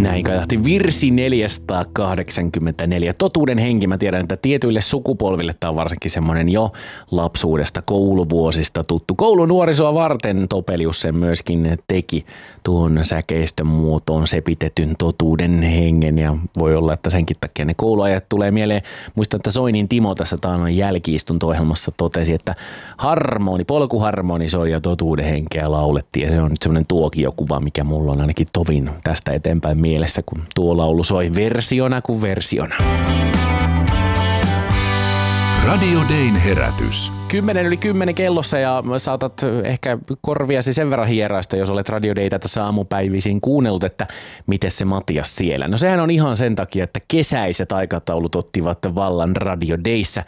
Näin kajahti virsi 484. Totuuden henki. Mä tiedän, että tietyille sukupolville tämä on varsinkin semmoinen jo lapsuudesta, kouluvuosista tuttu. Koulunuorisoa varten Topelius sen myöskin teki tuon säkeistön muotoon sepitetyn totuuden hengen. Ja voi olla, että senkin takia ne kouluajat tulee mieleen. Muistan, että Soinin Timo tässä taannoin jälki-istunto-ohjelmassa totesi, että polkuharmoni soi ja totuuden henkeä laulettiin. Ja se on nyt semmoinen tuokiokuva, mikä mulla on ainakin tovin tästä eteenpäin mielessä, kun tuo laulu soi versiona kuin versiona. Radio Dayn herätys. 10:10 kellossa ja saatat ehkä korviasi sen verran hieraista, jos olet Radio Daytä tässä aamupäivisin kuunnellut, että miten se Matias siellä. No sehän on ihan sen takia, että kesäiset aikataulut ottivat vallan Radio Dayssä.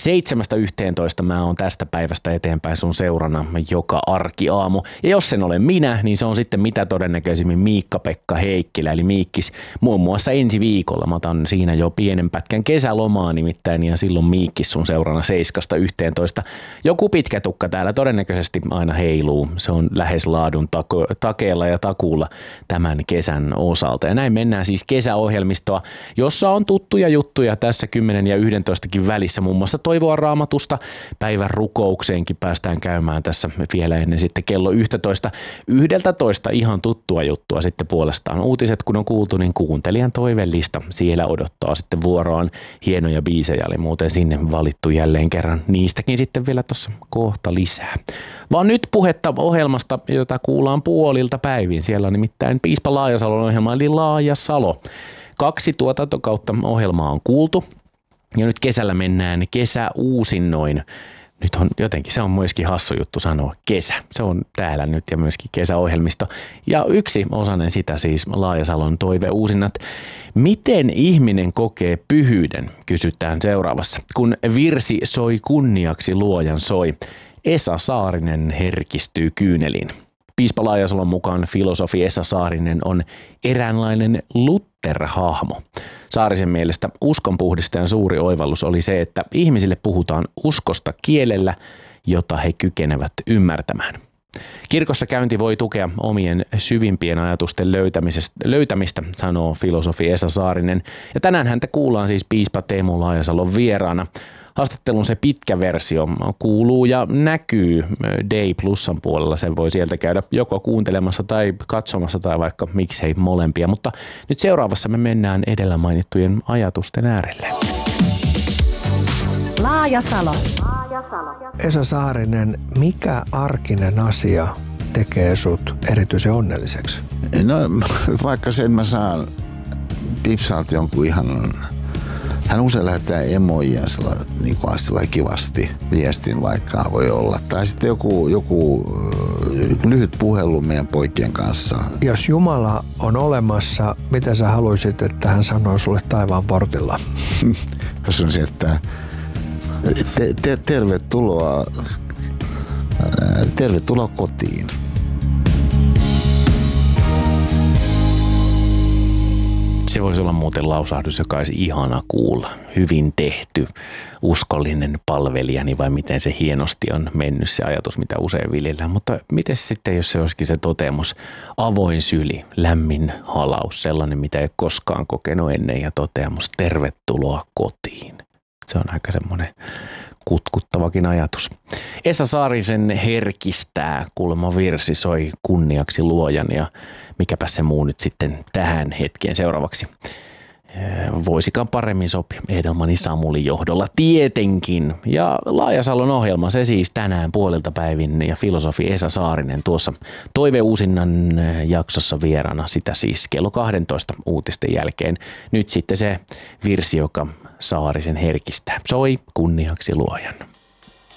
7-11 mä oon tästä päivästä eteenpäin sun seurana joka arkiaamu. Ja jos sen olen minä, niin se on sitten mitä todennäköisimmin Miikka-Pekka Heikkilä, eli Miikkis. Muun muassa ensi viikolla mä otan siinä jo pienen pätkän kesälomaa nimittäin, ja silloin Miikkis sun seurana 7-11. Joku pitkä tukka täällä todennäköisesti aina heiluu. Se on lähes laadun takeella ja takuulla tämän kesän osalta. Ja näin mennään siis kesäohjelmistoa, jossa on tuttuja juttuja tässä 10 ja 11kin välissä. Muun muassa toivoa Raamatusta. Päivän rukoukseenkin päästään käymään tässä vielä ennen sitten kello 11. 11 ihan tuttua juttua sitten puolestaan. Uutiset kun on kuultu, niin kuuntelijan toivellista. Siellä odottaa sitten vuoroaan hienoja biisejä, eli muuten sinne valittu jälleen kerran. Niistäkin sitten vielä tuossa kohta lisää. Vaan nyt puhetta ohjelmasta, jota kuullaan puolilta päivin. Siellä on nimittäin Piispa Laajasalon ohjelma, eli Laajasalo. 2 tuotantokautta ohjelmaa on kuultu. Ja nyt kesällä mennään kesäuusinnoin. Nyt on jotenkin, se on myöskin hassu juttu sanoa kesä. Se on täällä nyt ja myöskin kesäohjelmisto. Ja yksi osanen sitä siis Laajasalon toiveuusinnat. Miten ihminen kokee pyhyyden, kysytään seuraavassa. Kun virsi soi kunniaksi luojan soi, Esa Saarinen herkistyy kyyneliin. Piispa Laajasalon mukaan filosofi Esa Saarinen on eräänlainen Luther-hahmo. Saarisen mielestä uskonpuhdistajan suuri oivallus oli se, että ihmisille puhutaan uskosta kielellä, jota he kykenevät ymmärtämään. Kirkossa käynti voi tukea omien syvimpien ajatusten löytämistä, sanoo filosofi Esa Saarinen. Ja tänään häntä kuullaan siis piispa Teemu Laajasalon vieraana. Haastattelun se pitkä versio kuuluu ja näkyy Day Plusan puolella. Sen voi sieltä käydä joko kuuntelemassa tai katsomassa tai vaikka miksei molempia. Mutta nyt seuraavassa me mennään edellä mainittujen ajatusten äärelle. Laajasalo. Esa Saarinen, mikä arkinen asia tekee sut erityisen onnelliseksi? No vaikka sen mä saan Pipsalta jonkun ihan... Hän usein lähettää emoja niin kivasti viestin vaikka voi olla. Tai sitten joku lyhyt puhelu meidän poikien kanssa. Jos Jumala on olemassa, mitä sä haluaisit, että hän sanoo sulle taivaan portilla? Jos on se, että tervetuloa kotiin. Se voisi olla muuten lausahdus, joka olisi ihana kuulla. Hyvin tehty, uskollinen palvelijani vai miten se hienosti on mennyt se ajatus, mitä usein viljellään. Mutta miten sitten, jos se olisikin se toteamus, avoin syli, lämmin halaus, sellainen mitä ei ole koskaan kokenut ennen ja toteamus, tervetuloa kotiin. Se on aika semmoinen kutkuttavakin ajatus. Esa Saarisen herkistää, kuulemma virsi soi kunniaksi luojan ja mikäpä se muu nyt sitten tähän hetkeen seuraavaksi. Voisikaan paremmin sopia Edelmani Samulin johdolla tietenkin. Ja Laajasalon ohjelma, se siis tänään puolilta päivin ja filosofi Esa Saarinen tuossa toiveuusinnan jaksossa vieraana. Sitä siis kello 12 uutisten jälkeen. Nyt sitten se virsi, joka Saarisen herkistää. Soi kunniaksi luojan.